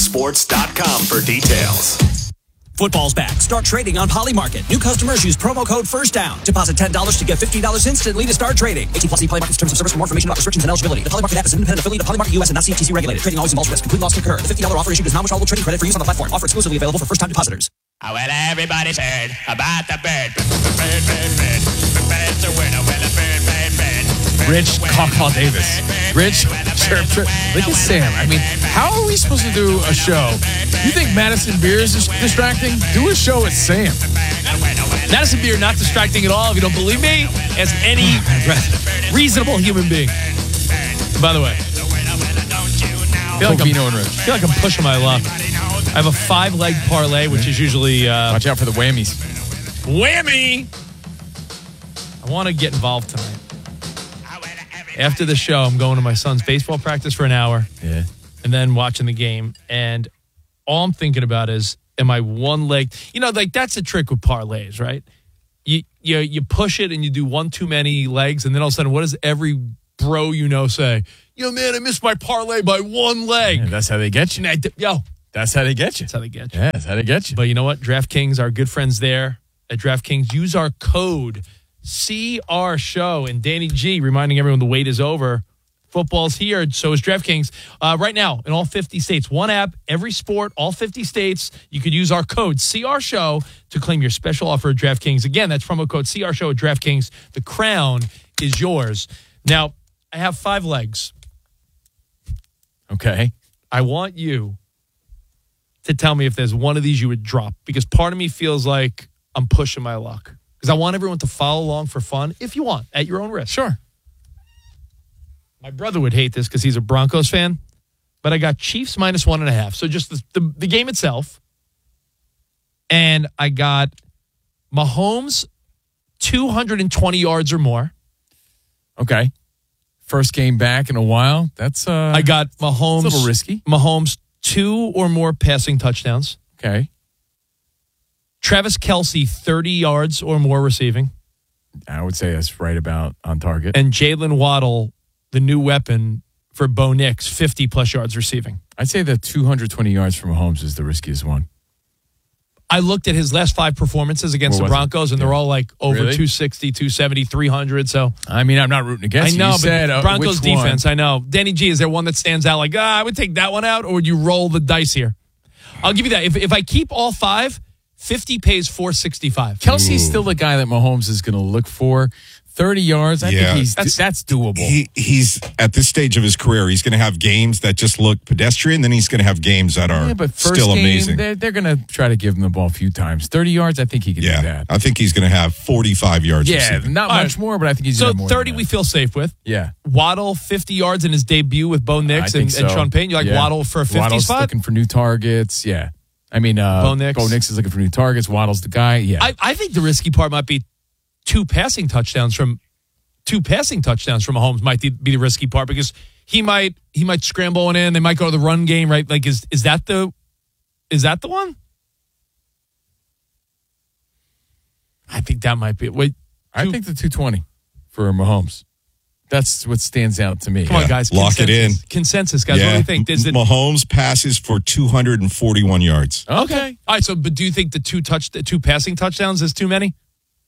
PolySports.com for details. Football's back. Start trading on Polymarket. New customers use promo code FIRSTDOWN. Deposit $10 to get $50 instantly to start trading. 18 plus Polymarket's terms of service for more information about restrictions and eligibility. The Polymarket app is an independent affiliate of Polymarket US and not CFTC regulated. Trading always involves risk. Complete loss can occur. The $50 offer issued is non-withdrawable trading credit for use on the platform. Offer exclusively available for first-time depositors. Oh, well, everybody's heard about the bird. Bird. The bird's a winner. Well, the bird. Rich Caw Davis. Rich, chirp. Look at Sam. I mean, how are we supposed to do a show? You think Madison Beer is distracting? Do a show with Sam. Madison Beer not distracting at all, if you don't believe me, as any reasonable human being. By the way, I feel like I'm pushing my luck. I have a 5-leg parlay, which is usually... Watch out for the whammies. Whammy! I want to get involved tonight. After the show, I'm going to my son's baseball practice for an hour. Yeah. And then watching the game. And all I'm thinking about is, am I one leg? You know, like that's the trick with parlays, right? You push it and you do one too many legs. And then all of a sudden, what does every bro you know say? Yo, man, I missed my parlay by one leg. Yeah, that's how they get you. That's how they get you. That's how they get you. Yeah, that's how they get you. But you know what? DraftKings, our good friends there at DraftKings, use our code CR Show, and Danny G reminding everyone the wait is over. Football's here, so is DraftKings. Right now, in all 50 states, one app, every sport, all 50 states, you could use our code CR Show to claim your special offer at DraftKings. Again, that's promo code CR Show at DraftKings. The crown is yours. Now, I have 5 legs. Okay. I want you to tell me if there's one of these you would drop, because part of me feels like I'm pushing my luck. Because I want everyone to follow along for fun, if you want, at your own risk. Sure. My brother would hate this because he's a Broncos fan, but I got Chiefs -1.5. So just the game itself. And I got Mahomes 220 yards or more. Okay. First game back in a while. That's I got Mahomes. It's a little risky. Mahomes 2 or more passing touchdowns. Okay. Travis Kelce, 30 yards or more receiving. I would say that's right about on target. And Jalen Waddle, the new weapon for Bo Nix, 50-plus yards receiving. I'd say the 220 yards from Mahomes is the riskiest one. I looked at his last 5 performances against the Broncos, and they're all like over 260, 270, 300. So I mean, I'm not rooting against you. I know, You said, but Broncos defense, one? I know. Danny G, is there one that stands out like, I would take that one out, or would you roll the dice here? I'll give you that. If I keep all 5, 50 pays $465. Kelsey's still the guy that Mahomes is going to look for. 30 yards, I think that's doable. He's at this stage of his career, he's going to have games that just look pedestrian, then he's going to have games that are still amazing. They're going to try to give him the ball a few times. 30 yards, I think he can do that. I think he's going to have 45 yards receiving. Not much more, but I think he's going to have more 30 we feel safe with. Yeah. Waddle, 50 yards in his debut with Bo Nix and Sean Payton. You like Waddle for a 50 Waddle's spot? looking for new targets, yeah. I mean, Bo Nix is looking for new targets. Waddle's the guy, yeah. I think the risky part might be 2 passing touchdowns from Mahomes might be the risky part, because he might scramble one in. They might go to the run game, right? Like, is that the one? I think that might be it. Wait, I think the 220 for Mahomes. That's what stands out to me. Come on, guys. Lock it in. Consensus, guys. What do you think? Mahomes passes for 241 yards. Okay. All right. So, but do you think the 2 passing touchdowns is too many?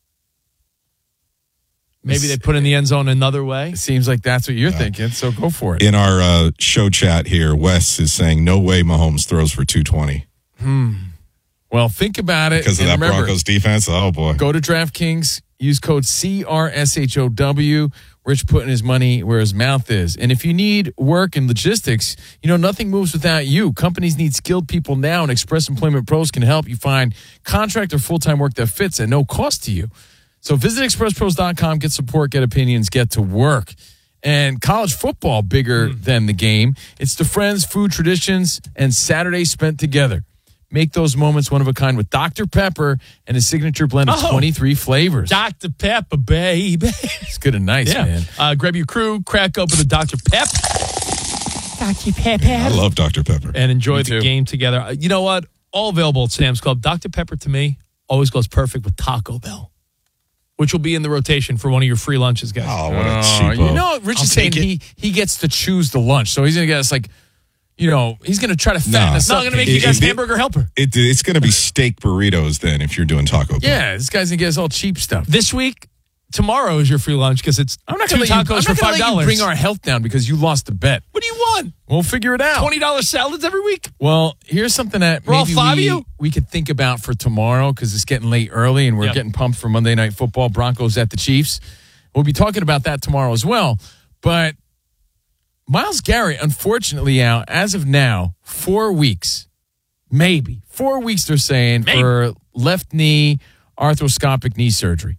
Maybe they put in the end zone another way. It seems like that's what you're thinking, so go for it. In our show chat here, Wes is saying, no way Mahomes throws for 220. Well, think about it. Because of that Broncos defense? Oh, boy. Go to DraftKings. Use code CRSHOW. Rich putting his money where his mouth is. And if you need work and logistics, nothing moves without you. Companies need skilled people now, and Express Employment Pros can help you find contract or full-time work that fits at no cost to you. So visit expresspros.com, get support, get opinions, get to work. And college football, bigger than the game. It's the friends, food, traditions, and Saturdays spent together. Make those moments one of a kind with Dr. Pepper and his signature blend of 23 flavors. Dr. Pepper, baby. It's good and nice, man. Grab your crew, crack open a Dr. Pep. Dr. Pepper. I love Dr. Pepper. And enjoy the game together. You know what? All available at Sam's Club. Dr. Pepper, to me, always goes perfect with Taco Bell, which will be in the rotation for one of your free lunches, guys. Oh, what a cheapo. Rich is saying he gets to choose the lunch. So he's going to get us he's going to try to fatten us It's not up. going to make you guys hamburger helper. It's going to be steak burritos then if you're doing Taco Bell. Yeah, this guy's going to get us all cheap stuff. This week, tomorrow is your free lunch because it's I'm not two going to tacos for $5. let you bring our health down because you lost the bet. What do you want? We'll figure it out. $20 salads every week? Well, here's something that For all maybe five of you? we could think about for tomorrow because it's getting late early and we're getting pumped for Monday Night Football. Broncos at the Chiefs. We'll be talking about that tomorrow as well. But Myles Garrett, unfortunately, out as of now, 4 weeks. Maybe. 4 weeks, they're saying, for left knee arthroscopic knee surgery.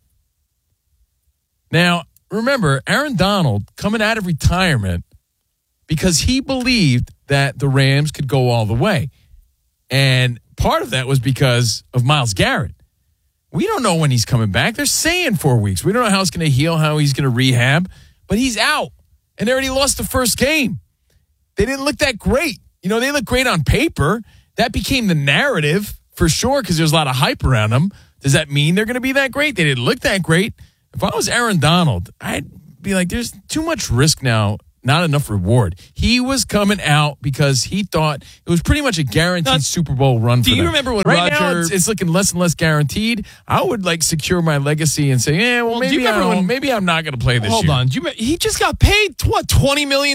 Now, remember, Aaron Donald coming out of retirement because he believed that the Rams could go all the way. And part of that was because of Myles Garrett. We don't know when he's coming back. They're saying 4 weeks. We don't know how it's going to heal, how he's going to rehab, but he's out. And they already lost the first game. They didn't look that great. They look great on paper. That became the narrative for sure because there's a lot of hype around them. Does that mean they're going to be that great? They didn't look that great. If I was Aaron Donald, I'd be like, there's too much risk now, not enough reward. He was coming out because he thought it was pretty much a guaranteed Super Bowl run for them. Do you remember when right Roger... now it's looking less and less guaranteed. I would secure my legacy and say, maybe I'm not going to play this year. Hold on. He just got paid, $20 million?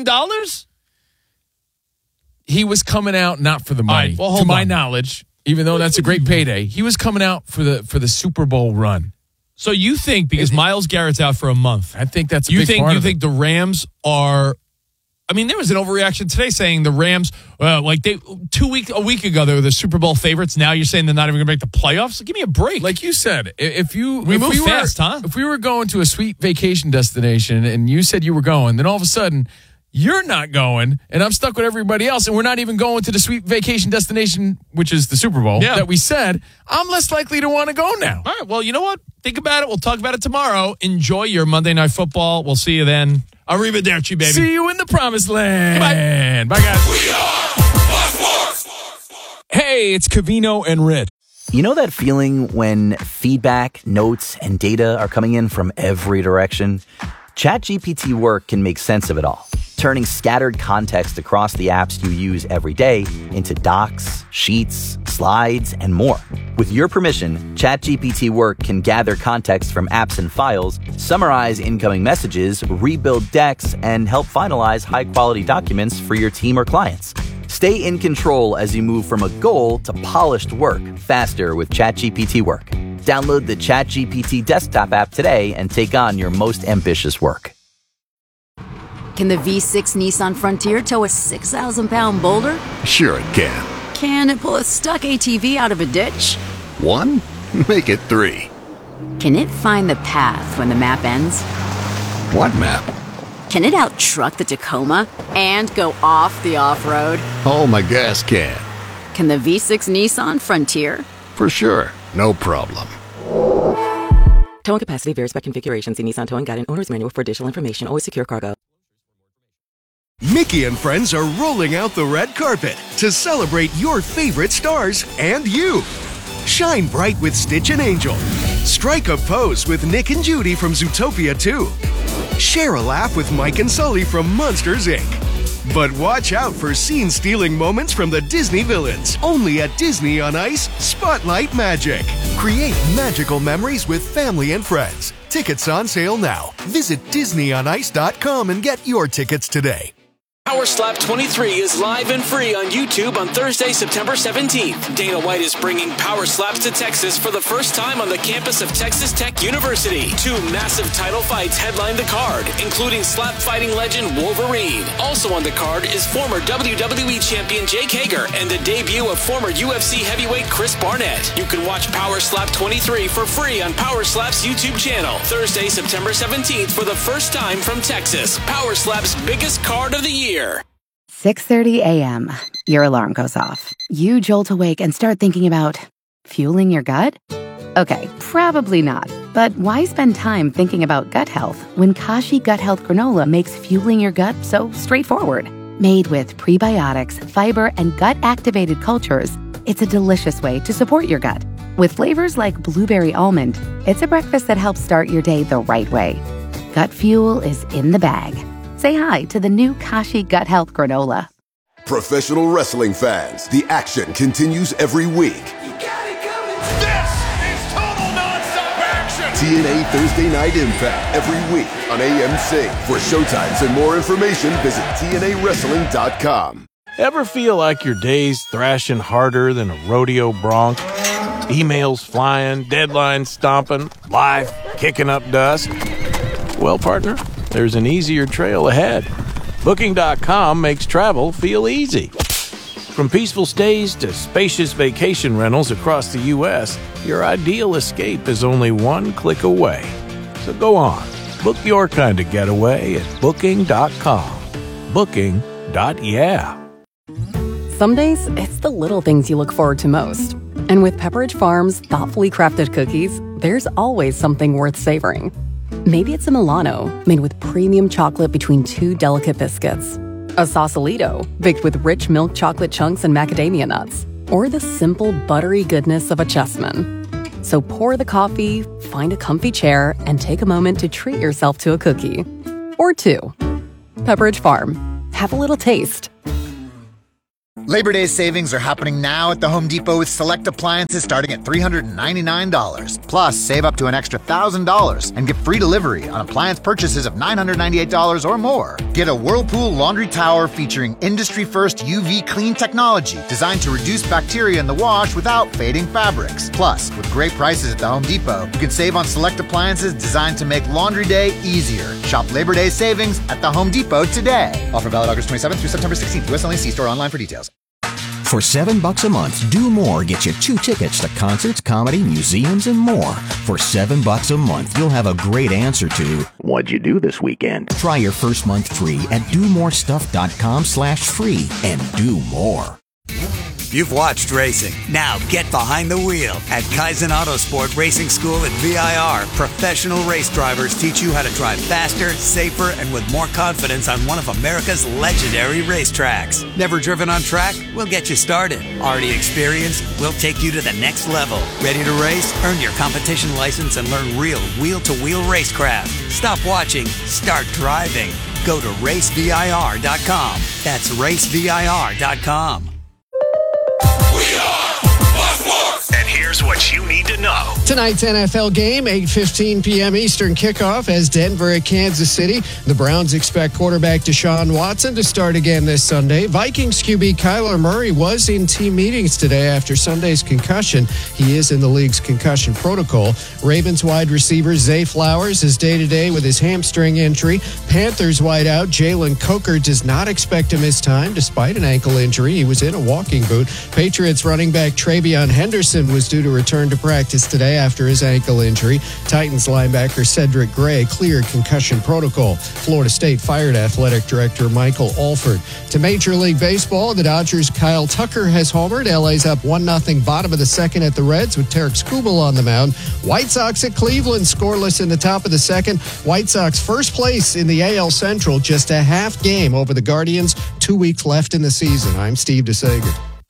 He was coming out not for the money. Right, well, to my knowledge, even though that's a great payday, he was coming out for the Super Bowl run. So you think because Myles Garrett's out for a month, I think that's a big part of it. You think the Rams are? I mean, there was an overreaction today saying the Rams, a week ago they were the Super Bowl favorites. Now you're saying they're not even going to make the playoffs. Give me a break. Like you said, if we move fast, huh? If we were going to a sweet vacation destination and you said you were going, then all of a sudden you're not going, and I'm stuck with everybody else, and we're not even going to the sweet vacation destination, which is the Super Bowl that we said. I'm less likely to want to go now. All right. Well, you know what? Think about it. We'll talk about it tomorrow. Enjoy your Monday Night Football. We'll see you then. Arrivederci, baby. See you in the promised land. Bye, guys. We are Sports. Hey, it's Covino and Rich. You know that feeling when feedback, notes, and data are coming in from every direction? ChatGPT Work can make sense of it all, turning scattered context across the apps you use every day into docs, sheets, slides, and more. With your permission, ChatGPT Work can gather context from apps and files, summarize incoming messages, rebuild decks, and help finalize high-quality documents for your team or clients. Stay in control as you move from a goal to polished work faster with ChatGPT Work. Download the ChatGPT desktop app today and take on your most ambitious work. Can the V6 Nissan Frontier tow a 6,000-pound boulder? Sure it can. Can it pull a stuck ATV out of a ditch? 1? Make it 3. Can it find the path when the map ends? What map? Can it out-truck the Tacoma and go off the off-road? Oh, my gas can. Can the V6 Nissan Frontier? For sure. No problem. Towing capacity varies by configuration. See Nissan Towing Guide and Owner's Manual for additional information. Always secure cargo. Mickey and friends are rolling out the red carpet to celebrate your favorite stars and you. Shine bright with Stitch and Angel. Strike a pose with Nick and Judy from Zootopia 2. Share a laugh with Mike and Sully from Monsters, Inc. But watch out for scene-stealing moments from the Disney villains. Only at Disney on Ice Spotlight Magic. Create magical memories with family and friends. Tickets on sale now. Visit DisneyOnIce.com and get your tickets today. Power Slap 23 is live and free on YouTube on Thursday, September 17th. Dana White is bringing Power Slaps to Texas for the first time on the campus of Texas Tech University. 2 massive title fights headline the card, including slap fighting legend Wolverine. Also on the card is former WWE champion Jake Hager and the debut of former UFC heavyweight Chris Barnett. You can watch Power Slap 23 for free on Power Slap's YouTube channel. Thursday, September 17th for the first time from Texas. Power Slap's biggest card of the year. 6:30 a.m. Your alarm goes off. You jolt awake and start thinking about fueling your gut? Okay, probably not. But why spend time thinking about gut health when Kashi Gut Health Granola makes fueling your gut so straightforward? Made with prebiotics, fiber, and gut-activated cultures, it's a delicious way to support your gut. With flavors like blueberry almond, it's a breakfast that helps start your day the right way. Gut fuel is in the bag. Say hi to the new Kashi Gut Health Granola. Professional wrestling fans, the action continues every week. This is total nonstop action! TNA Thursday Night Impact every week on AMC. For showtimes and more information, visit TNAWrestling.com. Ever feel like your day's thrashing harder than a rodeo bronc? Emails flying, deadlines stomping, life kicking up dust? Well, partner, there's an easier trail ahead. Booking.com makes travel feel easy. From peaceful stays to spacious vacation rentals across the U.S., your ideal escape is only one click away. So go on, book your kind of getaway at Booking.com. Booking.yeah. Some days, it's the little things you look forward to most. And with Pepperidge Farm's thoughtfully crafted cookies, there's always something worth savoring. Maybe it's a Milano, made with premium chocolate between two delicate biscuits. A Sausalito, baked with rich milk chocolate chunks and macadamia nuts. Or the simple, buttery goodness of a Chessman. So pour the coffee, find a comfy chair, and take a moment to treat yourself to a cookie. Or two. Pepperidge Farm. Have a little taste. Labor Day savings are happening now at the Home Depot with select appliances starting at $399. Plus, save up to an extra $1,000 and get free delivery on appliance purchases of $998 or more. Get a Whirlpool laundry tower featuring industry-first UV clean technology designed to reduce bacteria in the wash without fading fabrics. Plus, with great prices at the Home Depot, you can save on select appliances designed to make laundry day easier. Shop Labor Day savings at the Home Depot today. Offer valid August 27th through September 16th. US only. See store online for details. For $7 a month, Do More gets you 2 tickets to concerts, comedy, museums, and more. For $7 a month, you'll have a great answer to, what'd you do this weekend? Try your first month free at domorestuff.com/free and do more. You've watched racing. Now get behind the wheel at Kaizen Autosport Racing School at VIR. Professional race drivers teach you how to drive faster, safer, and with more confidence on one of America's legendary racetracks. Never driven on track? We'll get you started. Already experienced? We'll take you to the next level. Ready to race? Earn your competition license and learn real wheel-to-wheel racecraft. Stop watching. Start driving. Go to racevir.com. That's racevir.com. And here's what you need to know. Tonight's NFL game, 8:15 p.m. Eastern kickoff as Denver at Kansas City. The Browns expect quarterback Deshaun Watson to start again this Sunday. Vikings QB Kyler Murray was in team meetings today after Sunday's concussion. He is in the league's concussion protocol. Ravens wide receiver Zay Flowers is day-to-day with his hamstring injury. Panthers wideout Jalen Coker does not expect to miss time despite an ankle injury. He was in a walking boot. Patriots running back Travion Henderson was due to return to practice today after his ankle injury. Titans linebacker Cedric Gray cleared concussion protocol. Florida State fired athletic director Michael Alford. To Major League Baseball, the Dodgers' Kyle Tucker has homered. LA's up 1-0 bottom of the second at the Reds with Tarek Skubal on the mound. White Sox at Cleveland scoreless in the top of the second. White Sox first place in the AL Central, just a half game over the Guardians. 2 weeks left in the season. I'm Steve DeSager.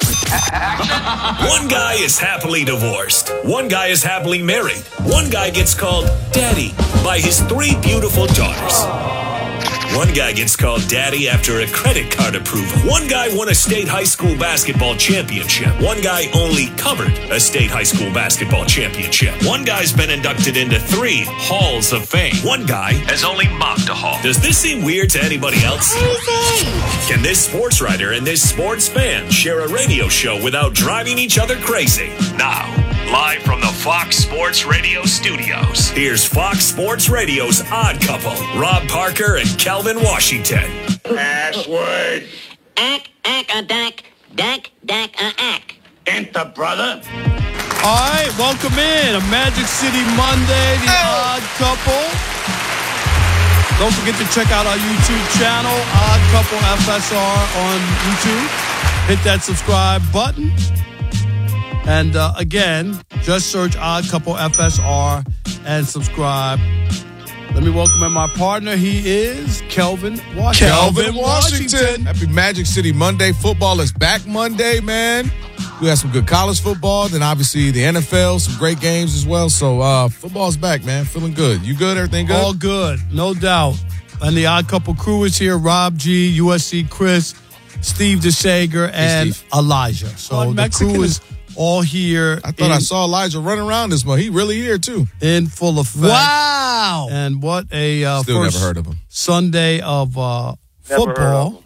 One guy is happily divorced. One guy is happily married. One guy gets called daddy by his 3 beautiful daughters. One guy gets called daddy after a credit card approval. One guy won a state high school basketball championship. One guy only covered a state high school basketball championship. One guy's been inducted into 3 halls of fame. One guy has only mocked a hall. Does this seem weird to anybody else? Can this sports writer and this sports fan share a radio show without driving each other crazy? Now, live from the Fox Sports Radio studios, here's Fox Sports Radio's Odd Couple, Rob Parker and Calvin Washington. Password. Ack-a-dack, dack-a-ack. Enter, brother. All right, welcome in. A Magic City Monday, the Odd Couple. Don't forget to check out our YouTube channel, Odd Couple FSR on YouTube. Hit that subscribe button. And again, just search Odd Couple FSR and subscribe. Let me welcome in my partner. He is Kelvin Washington. Kelvin Washington. Happy Magic City Monday. Football is back Monday, man. We had some good college football, then obviously the NFL, some great games as well. So football's back, man. Feeling good. You good? Everything good? All good, no doubt. And the Odd Couple crew is here. Rob G, USC Chris, Steve DeSager, and Elijah. So the crew is all here. I thought I saw Elijah running around this month. He really here, too. In full effect. Wow. And what a Still first never heard of him. Sunday of football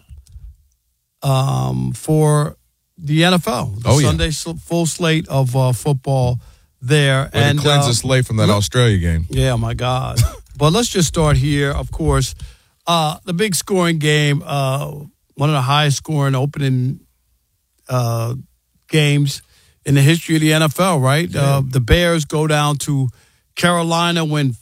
for the NFL. The Sunday full slate of football there. Way to cleanse us late from that Australia game. Yeah, my God. But let's just start here, of course. The big scoring game, one of the highest scoring opening games in the history of the NFL, right? Yeah. The Bears go down to Carolina, win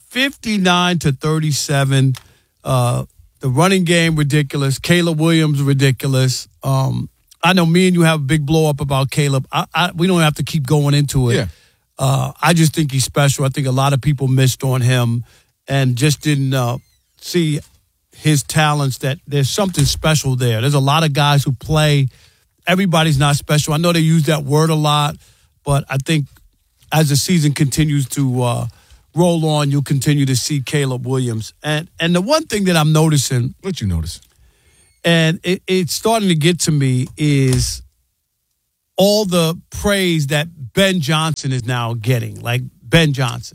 59-37. The running game, ridiculous. Caleb Williams, ridiculous. I know me and you have a big blow up about Caleb. We don't have to keep going into it. Yeah. I just think he's special. I think a lot of people missed on him and just didn't see his talents, that there's something special there. There's a lot of guys who play. Everybody's not special. I know they use that word a lot, but I think as the season continues to roll on, you'll continue to see Caleb Williams. And the one thing that I'm noticing. What you notice? And it's starting to get to me is all the praise that Ben Johnson is now getting, like Ben Johnson.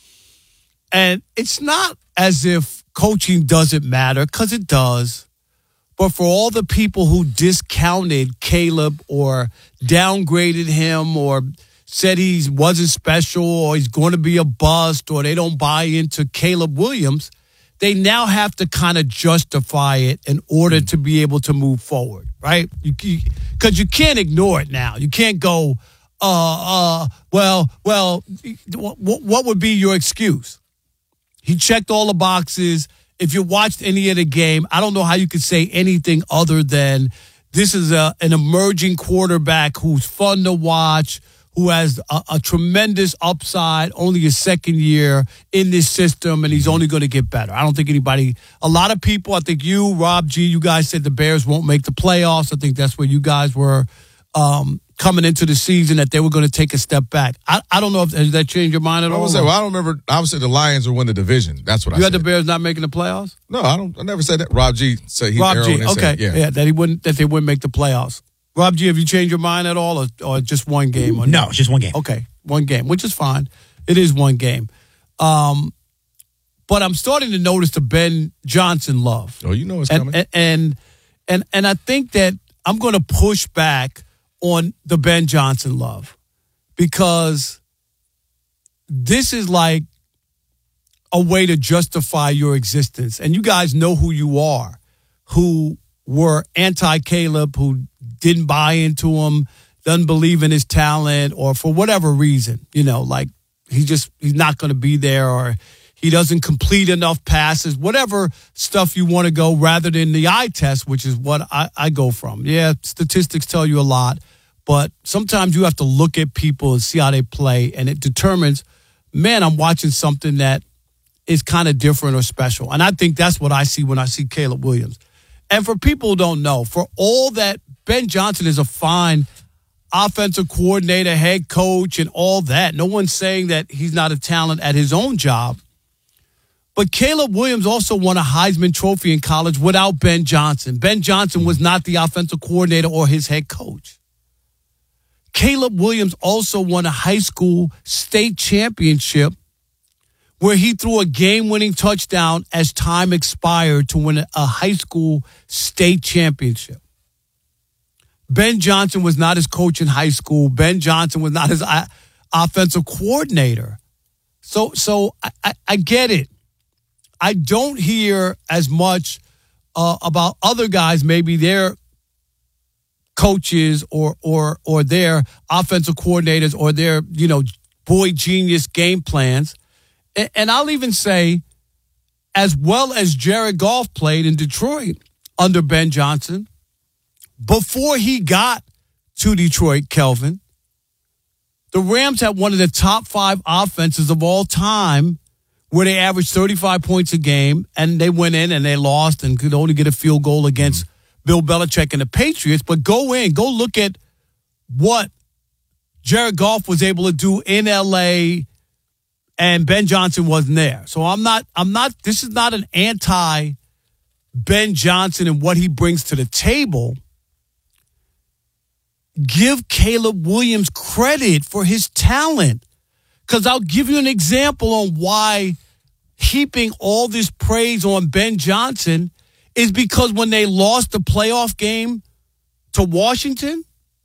And it's not as if coaching doesn't matter, because it does. But for all the people who discounted Caleb or downgraded him or said he wasn't special or he's going to be a bust or they don't buy into Caleb Williams, they now have to kind of justify it in order to be able to move forward, right? Because you can't ignore it now. You can't go, what would be your excuse? He checked all the boxes. If you watched any of the game, I don't know how you could say anything other than this is an emerging quarterback who's fun to watch, who has a tremendous upside, only his second year in this system, and he's only going to get better. I don't think a lot of people, I think you, Rob G, you guys said the Bears won't make the playoffs. I think that's where you guys were coming into the season, that they were going to take a step back. I don't know if has that changed your mind at all. I don't remember. Obviously, the Lions will win the division. That's what I said. You had the Bears not making the playoffs? No, I never said that. Rob G said he. Rob G, said, okay, yeah, that they wouldn't make the playoffs. Rob G, have you changed your mind at all, or just one game? No, it's just one game. Okay, one game, which is fine. It is one game. But I'm starting to notice the Ben Johnson love. Oh, you know it's coming. And I think that I'm going to push back on the Ben Johnson love, because this is like a way to justify your existence. And you guys know who you are, who were anti-Caleb, who didn't buy into him, doesn't believe in his talent, or for whatever reason, like he's not going to be there, or he doesn't complete enough passes, whatever stuff you want to go, rather than the eye test, which is what I go from. Yeah, statistics tell you a lot, but sometimes you have to look at people and see how they play, and it determines, man, I'm watching something that is kind of different or special. And I think that's what I see when I see Caleb Williams. And for people who don't know, for all that, Ben Johnson is a fine offensive coordinator, head coach, and all that. No one's saying that he's not a talent at his own job. But Caleb Williams also won a Heisman Trophy in college without Ben Johnson. Ben Johnson was not the offensive coordinator or his head coach. Caleb Williams also won a high school state championship where he threw a game-winning touchdown as time expired to win a high school state championship. Ben Johnson was not his coach in high school. Ben Johnson was not his offensive coordinator. So I get it. I don't hear as much about other guys, maybe their coaches or their offensive coordinators or their, boy genius game plans. And I'll even say, as well as Jared Goff played in Detroit under Ben Johnson, before he got to Detroit, Kelvin, the Rams had one of the top 5 offenses of all time, where they averaged 35 points a game, and they went in and they lost and could only get a field goal against Bill Belichick and the Patriots. But go look at what Jared Goff was able to do in L.A., and Ben Johnson wasn't there. So this is not an anti-Ben Johnson and what he brings to the table. give Caleb Williams credit for his talent. Because I'll give you an example on why heaping all this praise on Ben Johnson is because when they lost the playoff game to Washington,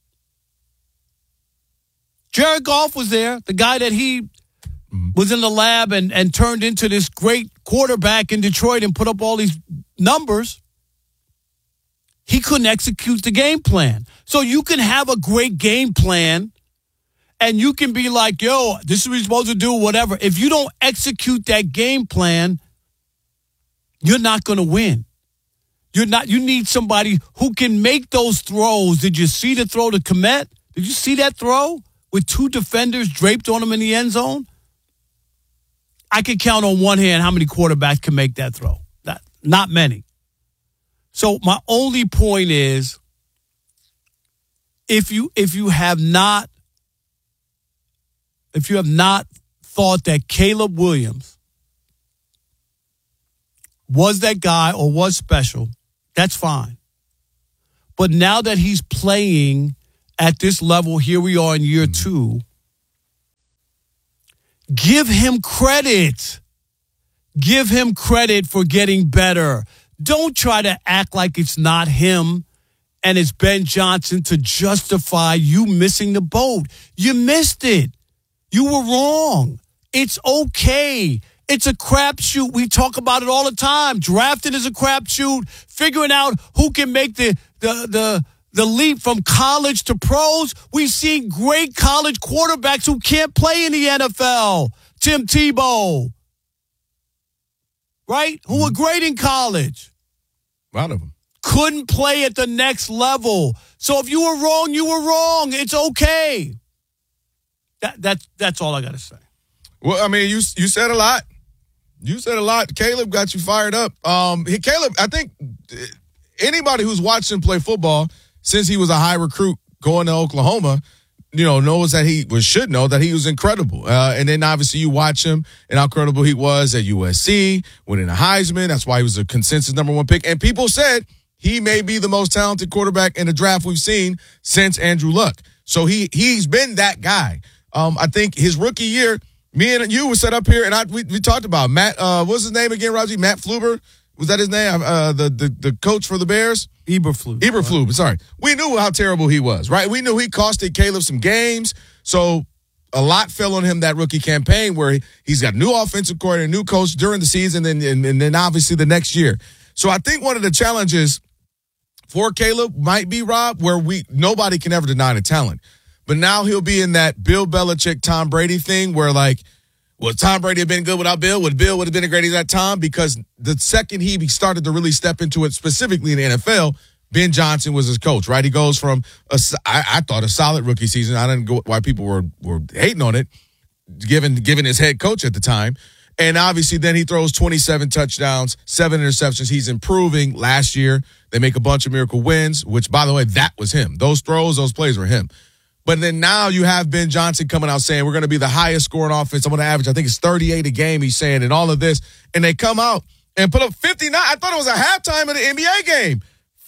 Jared Goff was there, the guy that he was in the lab and turned into this great quarterback in Detroit and put up all these numbers. He couldn't execute the game plan. So you can have a great game plan and you can be like, yo, this is what we're supposed to do, whatever. If you don't execute that game plan, you're not going to win. You need somebody who can make those throws. Did you see the throw to Kmet? Did you see that throw with two defenders draped on him in the end zone? I can count on one hand how many quarterbacks can make that throw. Not many. So my only point is, if you have not thought that Caleb Williams was that guy or was special, that's fine. But now that he's playing at this level, here we are in year 2, give him credit. Give him credit for getting better. Don't try to act like it's not him and it's Ben Johnson to justify you missing the boat. You missed it. You were wrong. It's okay. It's a crapshoot. We talk about it all the time. Drafting is a crapshoot. Figuring out who can make the leap from college to pros. We've seen great college quarterbacks who can't play in the NFL. Tim Tebow, right? Who were great in college. A lot of them. Couldn't play at the next level. So if you were wrong, you were wrong. It's okay. That's all I got to say. Well, I mean, you said a lot. You said a lot. Caleb got you fired up. Caleb, I think anybody who's watched him play football since he was a high recruit going to Oklahoma, knows that should know that he was incredible. And then obviously you watch him and how credible he was at USC, winning a Heisman. That's why he was a consensus number 1 pick. And people said he may be the most talented quarterback in the draft we've seen since Andrew Luck. So he's been that guy. I think his rookie year, me and you were set up here, and we talked about Matt. What's his name again, Raji? Matt Fluber? Was that his name? The coach for the Bears? Eberflus. Sorry. We knew how terrible he was, right? We knew he costed Caleb some games. So a lot fell on him that rookie campaign where he's got a new offensive coordinator, a new coach during the season, and then obviously the next year. So I think one of the challenges for Caleb might be, Rob, where nobody can ever deny the talent. But now he'll be in that Bill Belichick, Tom Brady thing where, would Tom Brady have been good without Bill? Would Bill have been as great as that Tom? Because the second he started to really step into it, specifically in the NFL, Ben Johnson was his coach, right? He goes from, I thought, a solid rookie season. I didn't go why people were hating on it, given his head coach at the time. And obviously then he throws 27 touchdowns, 7 interceptions. He's improving. Last year, they make a bunch of miracle wins, which, by the way, that was him. Those throws, those plays were him. But then now you have Ben Johnson coming out saying we're going to be the highest scoring offense. I'm going to average, I think it's 38 a game, he's saying, and all of this. And they come out and put up 59. I thought it was a halftime of the NBA game.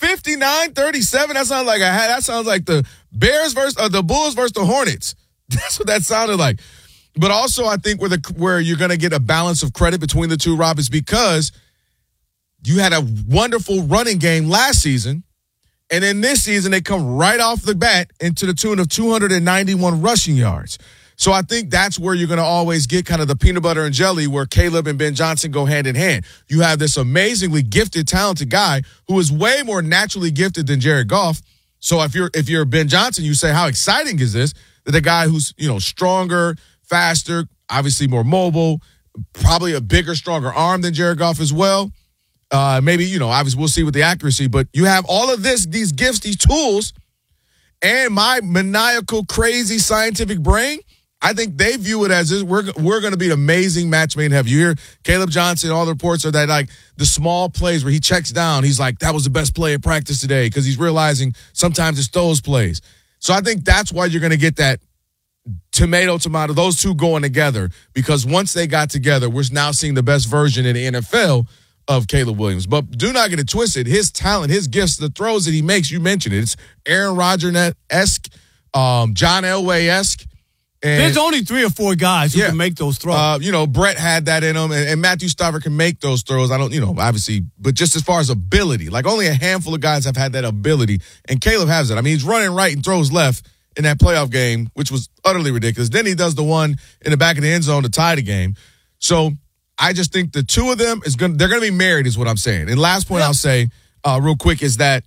59-37. That sounds like the Bears versus the Bulls versus the Hornets. That's what that sounded like. But also I think where you're going to get a balance of credit between the two, Rob, is because you had a wonderful running game last season. And in this season, they come right off the bat into the tune of 291 rushing yards. So I think that's where you're going to always get kind of the peanut butter and jelly where Caleb and Ben Johnson go hand in hand. You have this amazingly gifted, talented guy who is way more naturally gifted than Jared Goff. So if you're Ben Johnson, you say, how exciting is this? That a guy who's, stronger, faster, obviously more mobile, probably a bigger, stronger arm than Jared Goff as well. Maybe, obviously we'll see with the accuracy, but you have all of these gifts, these tools, and my maniacal, crazy scientific brain. I think they view it as this. We're going to be an amazing match made in heaven. You hear Caleb Johnson, all the reports are that the small plays where he checks down, he's like, that was the best play in practice today because he's realizing sometimes it's those plays. So I think that's why you're going to get that tomato, those two going together because once they got together, we're now seeing the best version in the NFL of Caleb Williams. But do not get it twisted. His talent, his gifts, the throws that he makes, you mentioned it. It's Aaron Rodgers-esque, John Elway-esque. There's only 3 or 4 guys who can make those throws. Brett had that in him, and Matthew Stafford can make those throws. I don't, obviously, but just as far as ability, like only a handful of guys have had that ability, and Caleb has it. I mean, he's running right and throws left in that playoff game, which was utterly ridiculous. Then he does the one in the back of the end zone to tie the game. So I just think the two of them they're going to be married, is what I'm saying. And last point I'll say real quick is that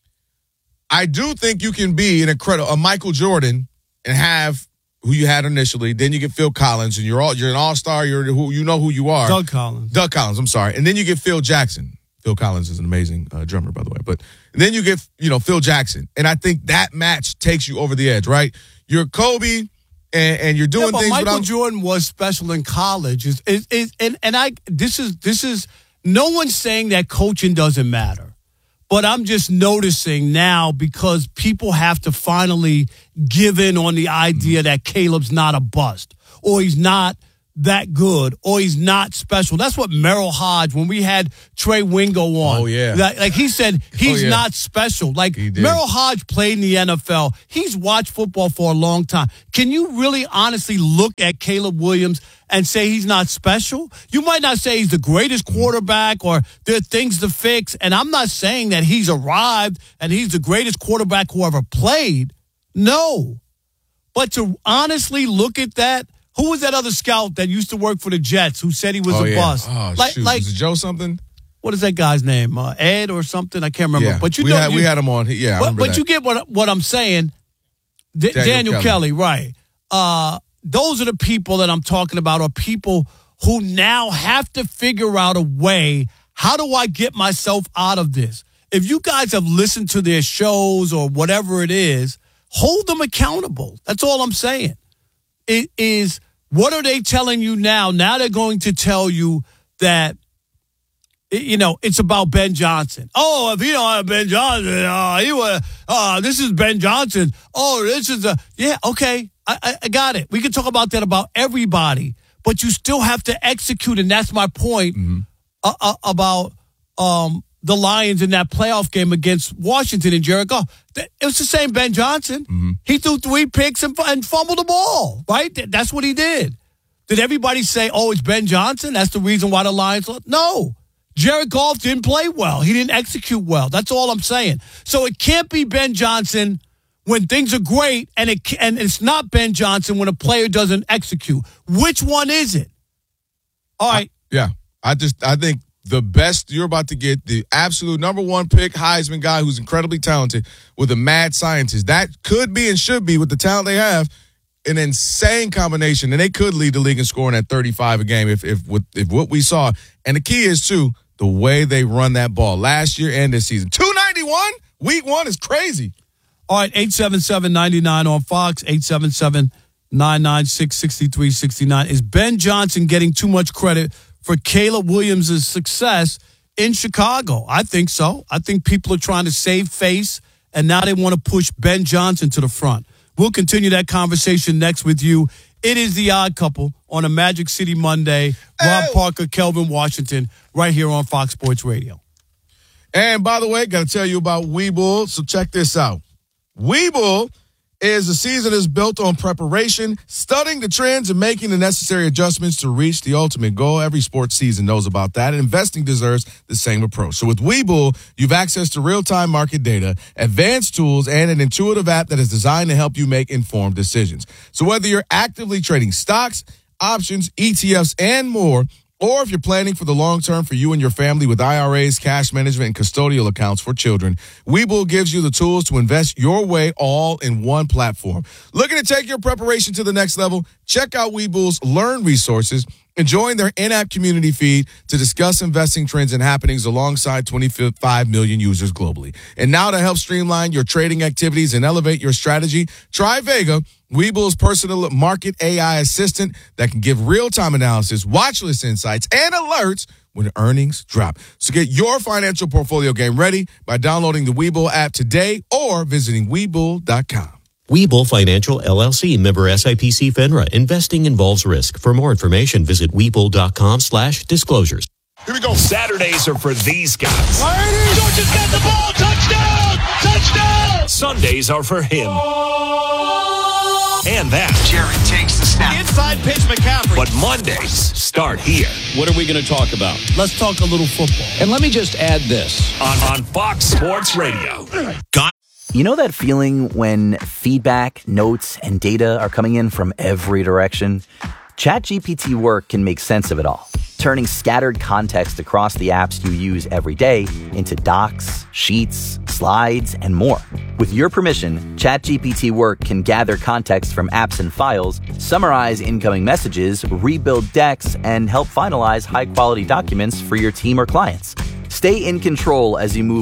I do think you can be a Michael Jordan and have who you had initially. Then you get Phil Collins, and you're an all-star. You know who you are. Doug Collins, I'm sorry. And then you get Phil Jackson. Phil Collins is an amazing drummer, by the way. But then you get, Phil Jackson. And I think that match takes you over the edge, right? You're Kobe, and you're doing things. Michael Jordan was special in college. This is no one's saying that coaching doesn't matter. But I'm just noticing now, because people have to finally give in on the idea that Caleb's not a bust, or he's not that good, or he's not special. That's what Merrill Hodge, when we had Trey Wingo on. Oh, yeah. Like he said, he's not special. Like Merrill Hodge played in the NFL. He's watched football for a long time. Can you really honestly look at Caleb Williams and say he's not special? You might not say he's the greatest quarterback or there are things to fix. And I'm not saying that he's arrived and he's the greatest quarterback who ever played. No. But to honestly look at that, who was that other scout that used to work for the Jets who said he was a bust? Oh, shoot. Was it Joe something? What is that guy's name? Ed or something? I can't remember. Yeah. But we had him on. Yeah, but you get what I'm saying. Daniel Kelly, right. Those are the people that I'm talking about, are people who now have to figure out a way, how do I get myself out of this? If you guys have listened to their shows or whatever it is, hold them accountable. That's all I'm saying. It is, what are they telling you now? Now they're going to tell you that, it's about Ben Johnson. Oh, if you don't have Ben Johnson, this is Ben Johnson. Oh, this is okay. I got it. We can talk about that about everybody, but you still have to execute, and that's my point about the Lions in that playoff game against Washington and Jared Goff. It was the same Ben Johnson. Mm-hmm. He threw 3 picks and fumbled the ball, right? That's what he did. Did everybody say, oh, it's Ben Johnson? That's the reason why the Lions lost? No. Jared Goff didn't play well. He didn't execute well. That's all I'm saying. So it can't be Ben Johnson when things are great, and it's not Ben Johnson when a player doesn't execute. Which one is it? All right. I think the best you're about to get, the absolute number 1 pick Heisman guy who's incredibly talented with a mad scientist. That could be and should be, with the talent they have, an insane combination. And they could lead the league in scoring at 35 a game if what we saw. And the key is, too, the way they run that ball last year and this season. 291 week 1 is crazy. All right, 877-99 on Fox, 877-996-6369. Is Ben Johnson getting too much credit for Caleb Williams' success in Chicago? I think so. I think people are trying to save face, and now they want to push Ben Johnson to the front. We'll continue that conversation next with you. It is The Odd Couple on a Magic City Monday. Rob Parker, Kelvin Washington, right here on Fox Sports Radio. And by the way, got to tell you about Webull, so check this out. Webull is a season is built on preparation, studying the trends, and making the necessary adjustments to reach the ultimate goal. Every sports season knows about that, and investing deserves the same approach. So with Webull, you've access to real-time market data, advanced tools, and an intuitive app that is designed to help you make informed decisions. So whether you're actively trading stocks, options, ETFs, and more, or if you're planning for the long term for you and your family with IRAs, cash management, and custodial accounts for children, Webull gives you the tools to invest your way all in one platform. Looking to take your preparation to the next level? Check out Webull's Learn resources and join their in-app community feed to discuss investing trends and happenings alongside 25 million users globally. And now to help streamline your trading activities and elevate your strategy, try Vega, Webull's personal market AI assistant that can give real-time analysis, watch list insights, and alerts when earnings drop. So get your financial portfolio game ready by downloading the Webull app today or visiting Webull.com. Webull Financial LLC, member SIPC FINRA. Investing involves risk. For more information, visit Webull.com/disclosures. Here we go. Saturdays are for these guys. Georgia's got the ball. Touchdown! Touchdown! Sundays are for him. And that. Jared takes the snap. Inside pitch, McCaffrey. But Mondays start here. What are we going to talk about? Let's talk a little football. And let me just add this. On Fox Sports Radio. You know that feeling when feedback, notes, and data are coming in from every direction? ChatGPT Work can make sense of it all, turning scattered context across the apps you use every day into docs, sheets, slides, and more. With your permission, ChatGPT Work can gather context from apps and files, summarize incoming messages, rebuild decks, and help finalize high-quality documents for your team or clients. Stay in control as you move